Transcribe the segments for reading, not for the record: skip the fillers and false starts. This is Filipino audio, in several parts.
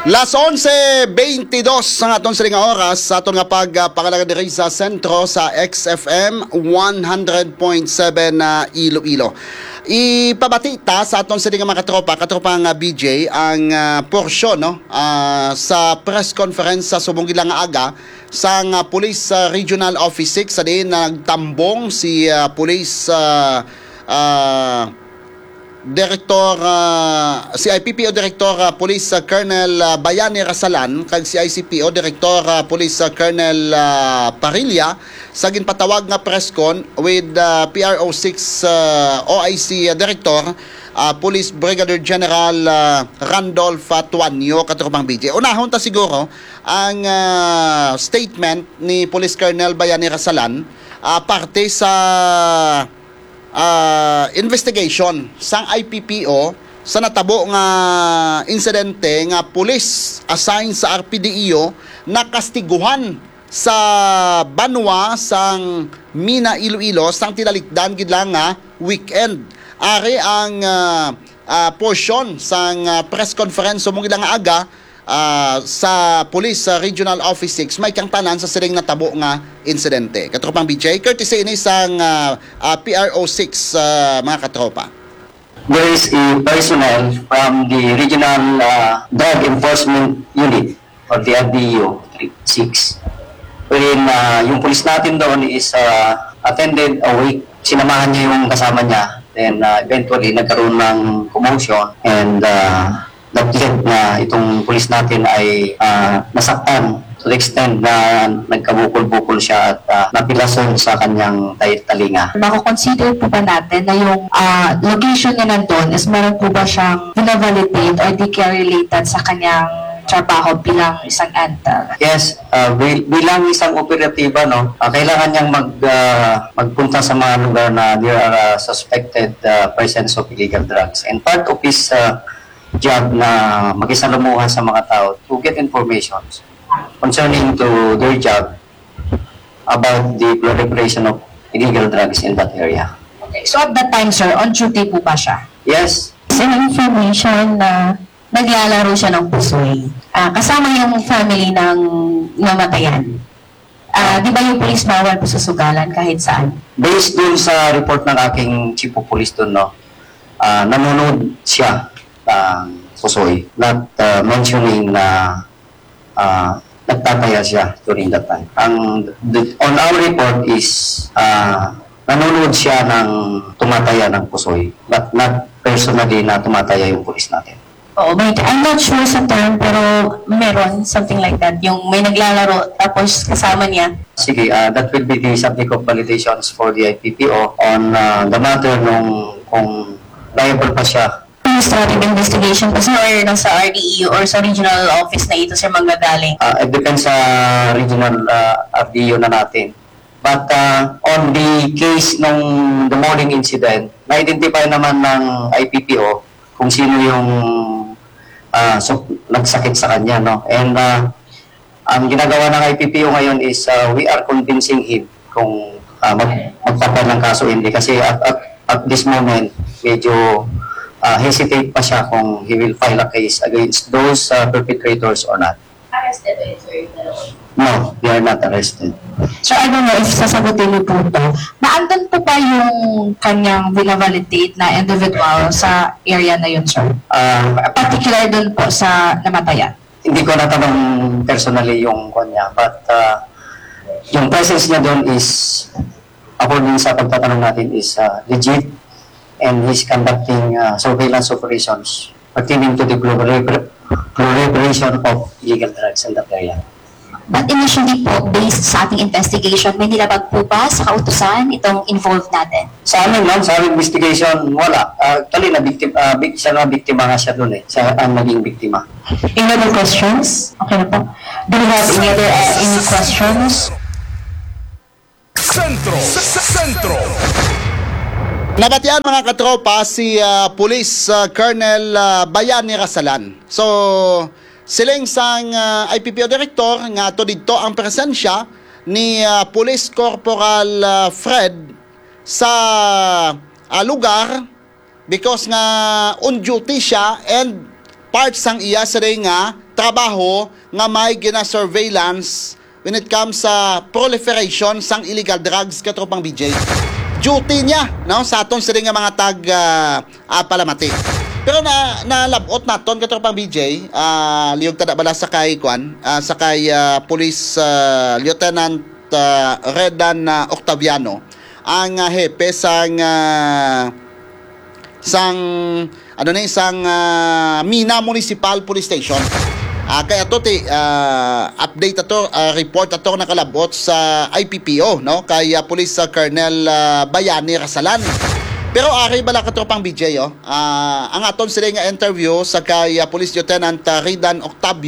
Las 11:22 ang aton sa nga oras sa aton nga pagpakalaga diri sa sentro sa XFM 100.7 Iloilo. Ipabati ta sa aton sa nga mga katropa nga BJ ang porsyon no sa press conference sa subong gilang nga aga sa Police Regional Office 6 sa din nagtambong si Police Director si IPPO Director Police Colonel Bayani Rasalan kag si ICPO Director Police Colonel Parilla sa ginpatawag nga press con with PRO6 OIC Director Police Brigadier General Randolph Tuanyo katropang BJ. Unahon ta siguro ang statement ni Police Colonel Bayani Rasalan parte sa investigation sang IPPO sa natabo nga insidente nga pulis assigned sa RPDEO na kastiguhan sa banwa sang Mina Iloilo sang tilalikdan gid lang nga weekend. Ari ang portion sang press conference sumong ilang aga sa Police Regional Office 6 may kang tanan sa siring natabo nga insidente. Katropang BJ, courtesy ini sang PRO6 mga katropa. There is a personnel from the Regional Drug Enforcement Unit or the RDEO 6 wherein yung police natin doon is attended a week. Sinamahan niya yung kasama niya. Then eventually nagkaroon ng commotion and nag-get na itong pulis natin ay nasaktan to the extent na nagkabukol-bukol siya at napilason sa kanyang talinga. Mako-consider po ba natin na yung location niya nandun is meron po ba siyang binavalidate or di kaya related sa kanyang trabaho bilang isang ANTAL? Yes, bilang isang operatiba, no, kailangan niyang magpunta sa mga lugar na there are suspected presence of illegal drugs. And part of his job na makisalamuha sa mga tao to get information concerning to their job about the proliferation of illegal drugs in that area. Okay. So at that time, sir, on duty po ba siya? Yes. Some information na naglalaro siya ng pusoy. Kasama yung family ng namatayan. Di ba yung police bawal po sa sugalan kahit saan? Based dun sa report ng aking chief of police dun, no, nanonood siya pusoy, not mentioning na nagtataya siya during that time. On our report is nanonood siya ng tumataya ng pusoy, but not personally na tumataya yung pulis natin. Oo, I'm not sure sa term, pero meron something like that. Yung may naglalaro tapos kasama niya. Sige, that will be the subject of validations for the IPPO on the matter nung kung liable pa siya. Administrative investigation pa or nasa RDEO or sa regional office na ito sir manggagaling? It depends sa regional RDEO na natin. But on the case nung the morning incident, na-identify naman ng IPPO kung sino yung nagsakit sa kanya, no? And ang ginagawa ng IPPO ngayon is we are convincing him kung magpapal ng kaso hindi kasi at this moment medyo hesitate pa siya kung he will file a case against those perpetrators or not. Arrested ba yun, sir? No, they are not arrested. So I don't know if sasagutin niyo po ito. Naandun po pa yung kanyang binavalidate na individual sa area na yun, sir? Particular dun po sa namatayan? Hindi ko natanong personally yung kanya, but yung presence niya doon is, according sa pagtatanong natin, is legit. And he's conducting surveillance operations pertaining to the proliferation of illegal drugs in that area. But initially po, based sa ating investigation, may nilabag po ba sa kautusan itong involved natin? Sa amin, ma'am, sa aming investigation, wala. Actually, siya na biktima nga siya doon eh. Siya ang naging biktima. Any other questions? Okay na po. Do we have any questions? Sentro. Nabatian mga katropa si Police Colonel Bayani Rasalan. So, siling sang IPPO Director nga to dito ang presensya ni Police Corporal Fred sa lugar because nga on duty siya and parts sang iya sa nga trabaho nga may gina-surveillance when it comes sa proliferation sang illegal drugs katropang BJ. Duty niya, no, sa aton sila nga mga tag palamati. Pero nalabot naton katropang BJ, liyog tada bala sa kay Police Lieutenant Redan Octaviano, ang hepe sang Mina Municipal Police Station. Kaya to update ato, report ato nakalabot sa IPPO, no, kay Police Colonel Bayani Rasalan. Pero ari bala katropang BJ, ang aton sila nga interview sa kay Police Lieutenant Redan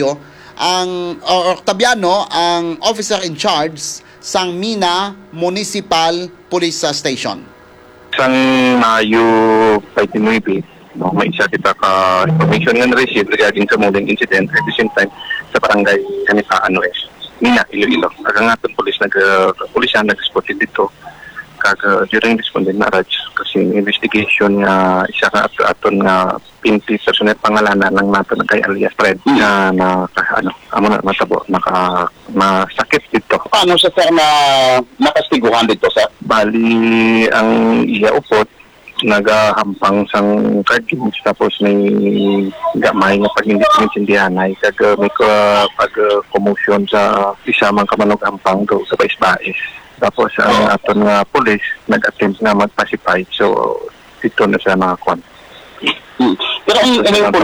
Octaviano, ang officer in charge sang Mina Municipal Police Station. Isang Mayo 29, no, may isa kita ka information nga na-receive regarding sa muling incident at the same time sa barangay Kanitaan Mina, Iloilo. Ang ating pulisan nag-spot dito during responding na Raj kasi investigation nga isa ka aton nga pinti personal pangalanan ng nato kay alias Fred na matabo masakit dito. Paano siya sir na nakastiguhan dito sir? Bali ang iya upot nagahampang sang card games tapos may gamay nga pag-intindihan ay may pag-commotion sa isa mang kamanog hampang do sa bais-bais. Tapos ang aton nga police nag-attempt na mag-pacify, so dito na siya nakakuan. Pero ang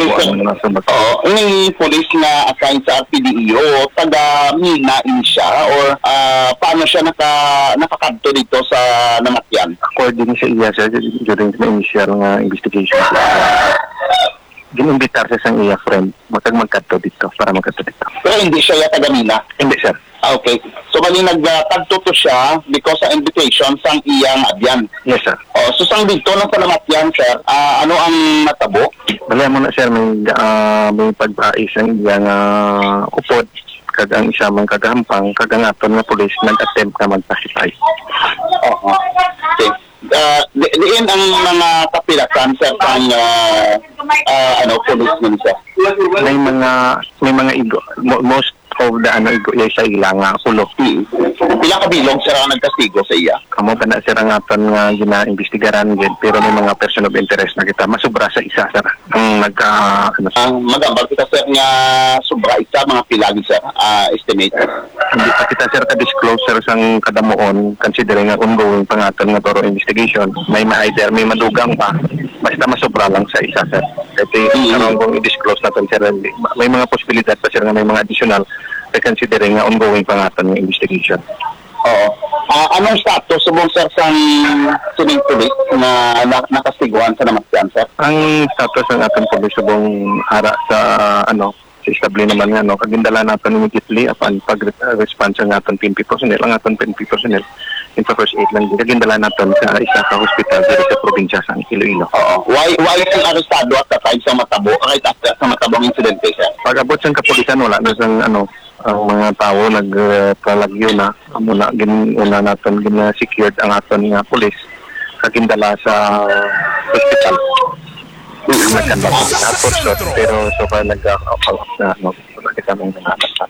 police na assigned sa RPDEO, taga Mina siya or paano siya nakakadto dito sa namatyan? According sa iya sir, during the initial nga investigation, ginimbitar siya sa iya friend, magkadto dito para magkadto dito. Pero hindi siya taga Mina? Hindi sir. Okay. So mali nagkadto to siya because sa invitation sang iyang abyan. Yes sir. So sang dito lang sa namatyan sir, ano ang natabo? Bala mo na sir, may pagbais ang iyang upod kag ang isa mang kagahampang kag ang aton nga police nag-attempt na mag-pacify. Okay. Diin ang mga kapilasan sir ang police nun sir? May mga igo, most of the igo sa ilang kulo. Pila ka bilog sir ang nagkastigo sa iya? Kamo ba na sir ang aton nga gina-investigaran din, pero may mga person of interest na kita masubra sa isa sir ang magambal kita sir nga sobra isa mga pilagi sir estimate. Hindi pa kita sir ka-disclose sir sang kadamuon considering nga ongoing pangaton nga toro investigation. May ma-either may madugang pa basta masobra lang sa isa sir. Kasi karong kung i-disclose natin sir, may mga posibilidad pa sir nga may mga additional considering nga ongoing pangaton ng investigation. Oo. Anong status subong sir sang sining police na nakastiguan sa namatyan sir? Ang status ng ating police subong hara sa sa establi naman nga kagindala natin immediately upon pag-response ng ating PNP personnel. Ang ating PNP personnel in first aid lang kagindala natin sa isa ka hospital dito sa probinsya sa Iloilo. Oo. Why yung arestado at the time sa matabo kahit after sa matabong incident sir? Pag-abot sa kapulisan wala na sang ang mga tao nagpalagyo na muna una natin gina-secured ang aton nga police kagindala sa hospital. Pero so pa nag-follow na kita mong nananasan.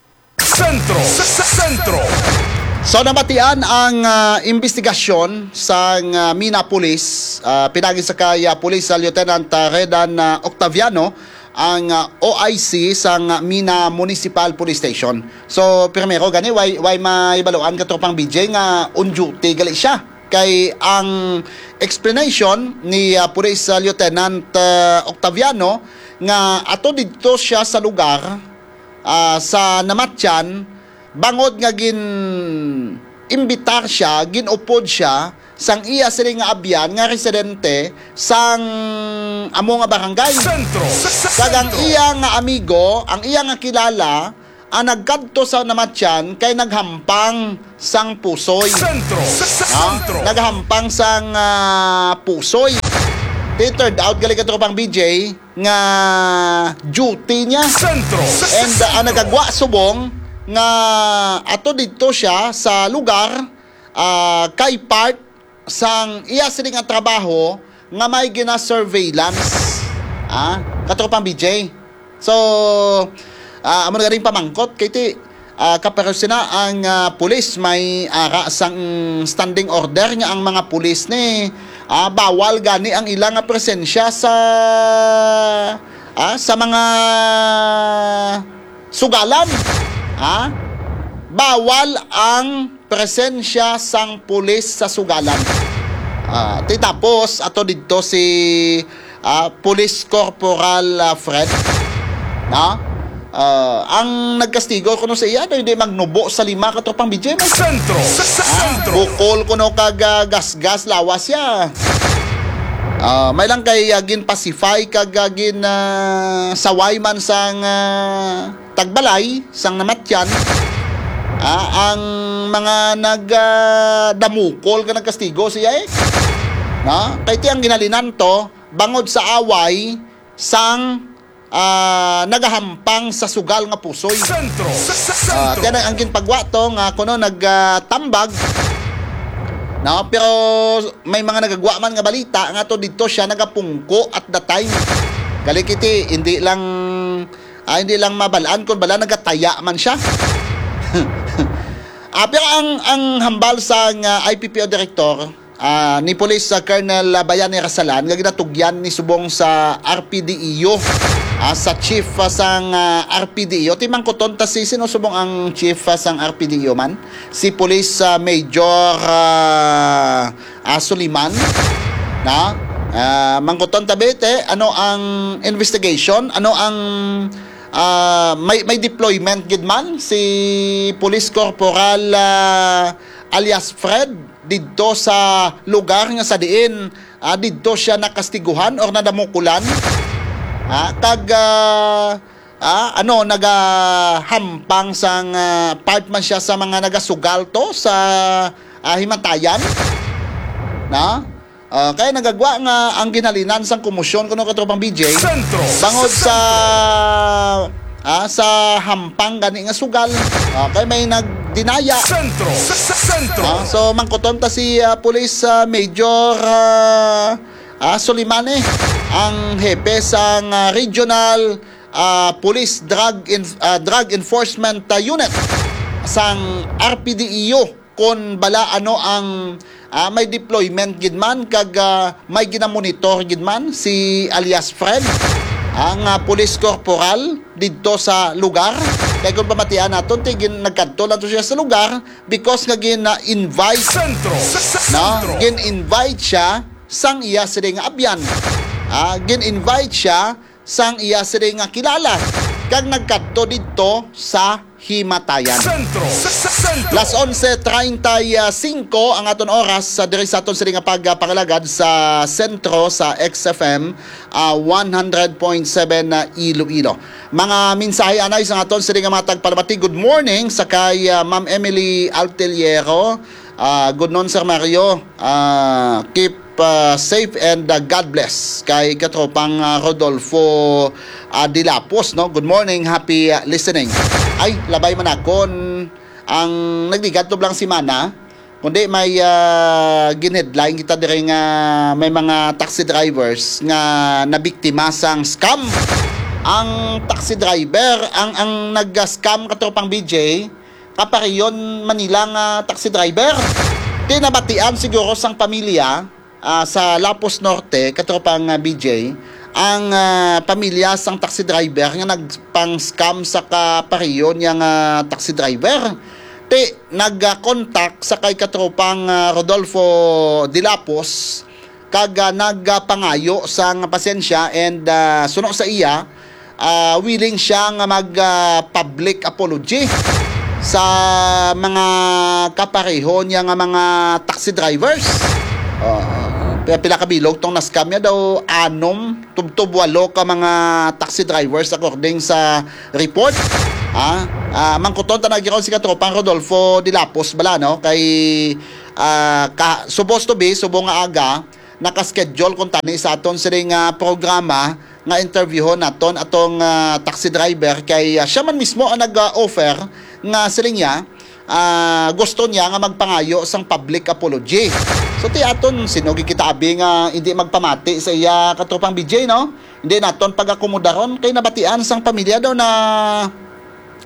Sentro. So namatian ang investigasyon sa Mina Police, pinagi sa kay Police Lieutenant Redan Octaviano, ang OIC sa Mina Municipal Police Station. So primero gani why maibaluan katropang BJ nga on duty gali siya. Kay ang explanation ni Police Lieutenant Octaviano nga ato dito siya sa lugar sa namatyan bangod nga imbitar siya, ginupod siya sang iya siling nga abyan nga residente sang amo nga barangay. Kag ang iya nga amigo, ang iya nga kilala, ang nagkadto sa namatyan kay naghampang sang pusoy. Naghampang sang pusoy. Turned out gali katropang BJ nga duty niya. And ang nagagwa subong nga ato dito siya sa lugar kay part sang iya siling nga trabaho nga may gina-surveillance. Katropang BJ. So amo na ring pamangkot kay ti kapero sina ang pulis may ara sang standing order nga ang mga pulis ni bawal gani ang ilang presensya sa mga sugalan. Bawal ang presensya sang pulis sa sugalan. Tapos ato dito si Police Corporal Fred ang nagkastigo kuno sa iya hindi magnubo sa 5 katropang BJ Sentro. bukol kuno kag gas lawas ya. May lang kay gin pacify kag gin saway man sang tagbalay sang namatyan. Ang mga nagdamukol ka nagkastigo siya kay ti ang ginalinan to bangod sa away sang nagahampang sa sugal nga pusoy. Sentro. Tiyan ang ginpagwa to nga kuno nagtambag. Pero may mga nagagwa man nga balita nga to dito siya nagapungko at the time. Galikiti hindi lang mabalaan kun bala nagataya man siya. Pero ang hambal sa IPPO director ni Police Colonel Bayani Rasalan nga ginatugyan ni subong sa RPDEO sa chief sang RPDEO timangkoton ta si sinusubong ang chief sang RPDEO man si Police Major Suliman mangkoton ta bete ano ang investigation ano ang may deployment gid man si Police Corporal alias Fred didto sa lugar nga sa diin didto siya nakastiguhan or nadamukulan nagahampang sang part man siya sa mga nagasugal to sa himatayan kaya nagagwa nga ang ginhalinan sang komosyon kuno katropang BJ Sentro. bangod sa hampang gani nga sugal kaya may nagdinaya. Sentro. So mangkoton ta si Police Major Solimane ang hepe sang Regional Police Drug Enforcement Unit sang RPDEO kon bala ano ang may deployment gid man kag may ginamonitor gid man si alias Fred ang Police Corporal didto sa lugar kay kung pamatian naton tigin nagkadto lang to siya sa lugar because nga gin-invite gin-invite siya sang iya sila nga abyan gin-invite siya sang iya sila nga kilala kag nagkadto didto sa himatayan. Las 11:35 ang aton oras sa diri sa aton sila nga pagpangalagad sa sentro sa XFM 100.7 Iloilo. Mga mensahe anay sa aton sila nga matag palamati. Good morning sa kay Ma'am Emily Alteliero. Good noon Sir Mario. Keep safe and God bless kay katropang Rodolfo Dilapos Good morning, happy listening. Ay labay man akon ang nagdigat to lang si Mana kundi may ginheadline kita dire nga may mga taxi drivers nga nabiktima sang scam. Ang taxi driver ang nag-scam katropang BJ kapariyon Manila nga taxi driver. Tinabatian siguro sang pamilya sa Lapos Norte katropang BJ ang pamilya sang taxi driver nga nagpang-scam sa kapariyon yang taxi driver. Nag-contact sa kay katropang Rodolfo Dilapos kag nagpangayo sang pasensya and suno sa iya willing siya nga mag-public apology sa mga kapareho niya nga mga taxi drivers. Pila ka bilog tong na-scam niya daw 6 tubtob 8 ka mga taxi drivers according sa report. Mangkuton ta nagyaw si katropang Rodolfo Dilapos bala kay supposed to be subong nga aga naka-schedule kun tani sa aton siring programa nga interviewon naton atong taxi driver kay siya man mismo ang nag-offer nga siling niya gusto niya nga magpangayo sang public apology. So ti aton sinugi kita abi nga hindi magpamati sa iya katropang BJ Hindi naton pag-akomodaron kay nabatian sang pamilya daw na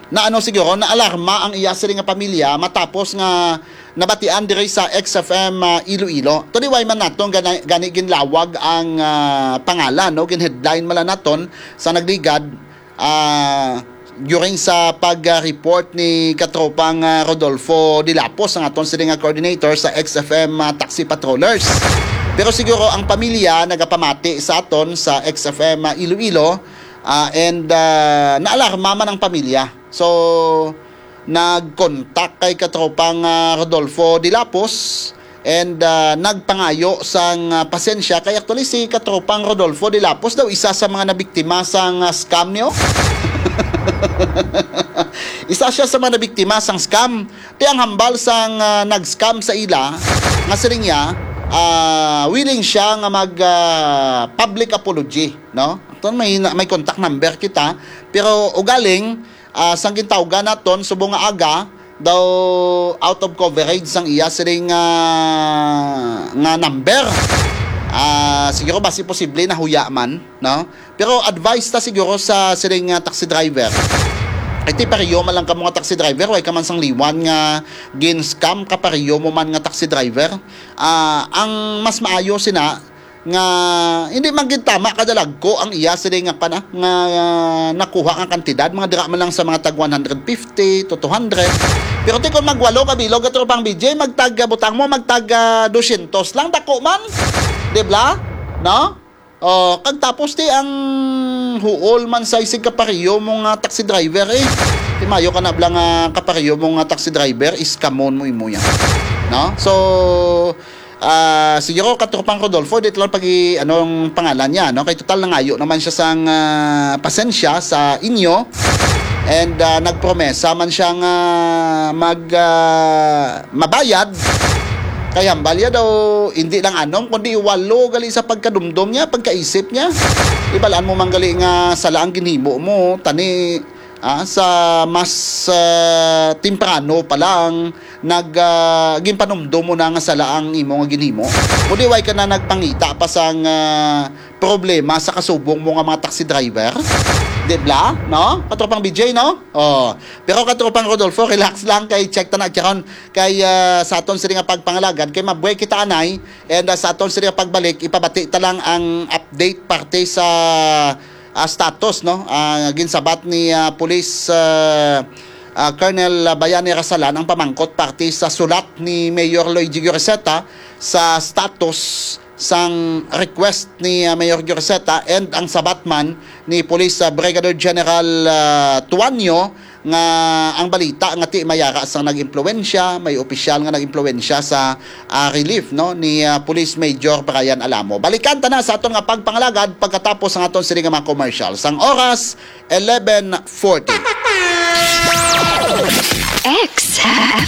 na ano siguro na alarma ang iya sila nga pamilya matapos nga nabatian diri sa XFM Iloilo. Tuniway man naton gani ginlawag ang pangalan no, gin-headline mala naton sa nagligad during sa pag-report ni katropang Rodolfo Dilapos ang aton sila nga coordinator sa XFM Taxi Patrollers. Pero siguro ang pamilya nagapamati sa aton sa XFM Iloilo and naalarma man ang pamilya. So, nag-contact kay katropang Rodolfo Dilapos and nagpangayo sang pasensya. Kaya actually si katropang Rodolfo Dilapos daw isa sa mga nabiktima sang scam niyo. Isa siya sa mga nabiktima sang scam. Kaya ang hambal sang nag-scam sa ila, nga siling niya, willing siya nga mag public apology, no? Ito may contact number kita, pero ugaling sang gintawgan naton subong nga aga daw out of coverage sang iya siling nga number. Siguro basi posible na huya man, no? Pero advice ta siguro sa siling taxi driver. Iti pariyo man lang ka mga taxi driver, way ka man sang liwan nga gin-scam ka pariyo mo man nga taxi driver. Ang mas maayo sina nga hindi man gid tama kadalag ko ang iya sila nga pana nga nakuha ang kantidad mga dira man lang sa mga tag 150 to 200. Pero ti kon magwalo ka bilog at pang BJ magtag butang mo magtag 200 lang dako man. Di ba? No? Kag tapos ti ang huol man sa isig kapariyo mong taxi driver Ti mayo ka na blang kapariyo mong taxi driver is kamon mo imo yan. No? So siguro katropang Rodolfo dito lang anong pangalan niya, no? Kay total nangayo naman siya sang pasensya sa inyo and nagpromesa man siyang mabayad. Kaya balya daw hindi lang anom kundi walo gali sa pagkadumdum niya, pagkaisip niya. Ibalaan mo manggali nga sala ang ginhimo mo tani sa mas temprano pa lang ginpanumdum mo na nga sala ang imo nga ginhimo. Kundi way ka na nagpangita pa sang problema sa kasubong mo nga mga taxi driver. Dibla, no? Katropang BJ, no? Pero katropang Rodolfo, relax lang kay check ta na karon kay sa aton sila nga pagpangalagad kay mabuhay kita anay and sa aton sila nga pagbalik ipabati ta lang ang update parte sa status, no? Ginsabat ni Police Colonel Bayani Rasalan ang pamangkot parte sa sulat ni Mayor Lloyd Giorgeta sa status sang request ni Mayor Giorgeta and ang sabatman ni Police Brigadier General Tuanyo nga ang balita nga ti mayara sang nag-impluwensya, may opisyal nga nag-impluwensya sa relief, no, ni Police Major Brian Alamo. Balikan ta na sa aton nga pagpangalagad pagkatapos ang aton sila nga mga commercial. Sang oras 11:40. XFM.